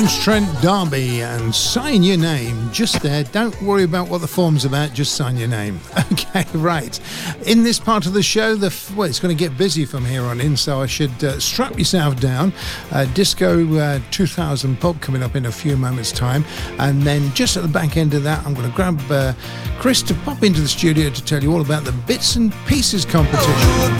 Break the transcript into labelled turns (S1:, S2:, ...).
S1: Trent D'Arby and Sign Your Name. Just there. Don't worry about what the form's about. Just sign your name. Okay, right. In this part of the show, it's going to get busy from here on in, so I should strap yourself down. Disco 2000 pop coming up in a few moments' time. And then just at the back end of that, I'm going to grab Chris to pop into the studio to tell you all about the Bits and Pieces competition.